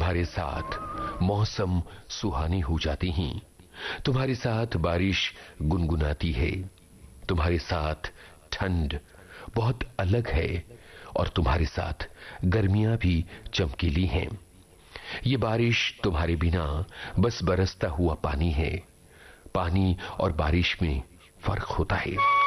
तुम्हारे साथ मौसम सुहानी हो जाती हैं। तुम्हारे साथ बारिश गुनगुनाती है। तुम्हारे साथ ठंड बहुत अलग है और तुम्हारे साथ गर्मियां भी चमकीली हैं। ये बारिश तुम्हारे बिना बस बरसता हुआ पानी है। पानी और बारिश में फर्क होता है।